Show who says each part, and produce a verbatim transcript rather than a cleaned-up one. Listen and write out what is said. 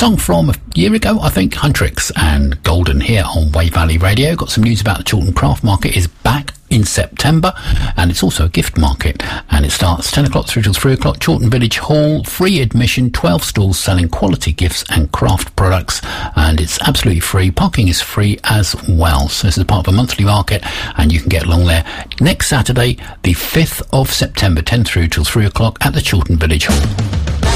Speaker 1: song from a year ago, I think, Huntrix and Golden here on Wave Valley Radio. Got some news about the Chorlton Craft Market is back in September, and it's also a gift market, and it starts ten o'clock through till three o'clock. Chorlton Village Hall, free admission, twelve stalls selling quality gifts and craft products, and it's absolutely free. Parking is free as well, so this is part of a monthly market, and you can get along there next Saturday, the fifth of September, ten through till three o'clock at the Chorlton Village Hall.